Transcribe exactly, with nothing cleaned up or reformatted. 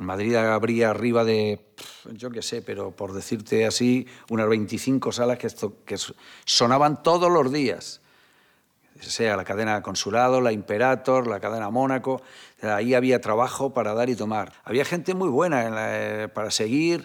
Madrid habría arriba de, yo qué sé, pero por decirte así, unas veinticinco salas que, esto, que sonaban todos los días. Sea la cadena Consulado, la Imperator, la cadena Mónaco. Ahí había trabajo para dar y tomar. Había gente muy buena en la, para seguir